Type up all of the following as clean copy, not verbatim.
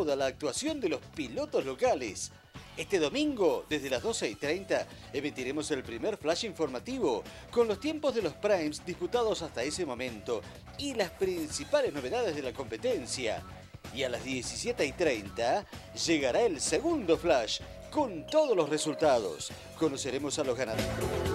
toda la actuación de los pilotos locales. Este domingo, desde las 12:30, emitiremos el primer flash informativo con los tiempos de los primes disputados hasta ese momento y las principales novedades de la competencia. Y a las 17:30 llegará el segundo flash con todos los resultados. Conoceremos a los ganadores.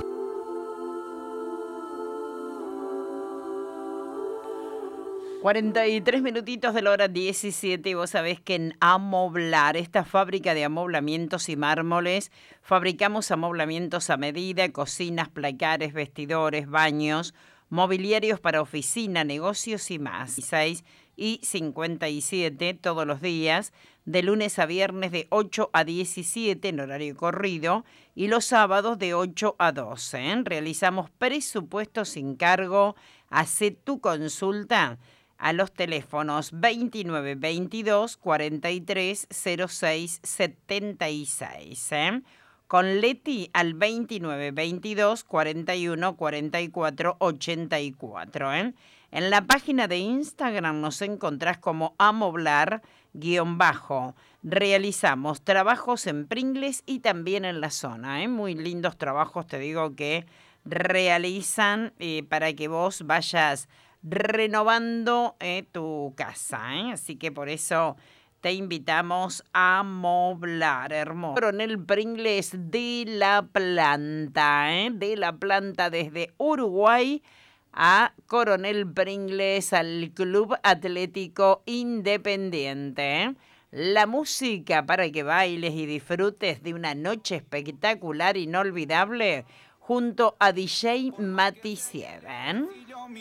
43 minutitos de la hora 17 y vos sabés que en Amoblar, esta fábrica de amoblamientos y mármoles, fabricamos amoblamientos a medida, cocinas, placares, vestidores, baños, mobiliarios para oficina, negocios y más. 6 y 57 todos los días, de lunes a viernes de 8 a 17 en horario corrido y los sábados de 8 a 12. Realizamos presupuestos sin cargo. Hacé tu consulta a los teléfonos 29 22 43 06 76. Con Leti al 29 22 41 44 84. En la página de Instagram nos encontrás como Amoblar_. Realizamos trabajos en Pringles y también en la zona. Muy lindos trabajos, te digo, que realizan para que vos vayas renovando tu casa. Así que por eso te invitamos a Amoblar, hermoso. Coronel Pringles de la planta, de la planta desde Uruguay a Coronel Pringles, al Club Atlético Independiente. La música para que bailes y disfrutes de una noche espectacular, inolvidable, junto a DJ Mati Sieven.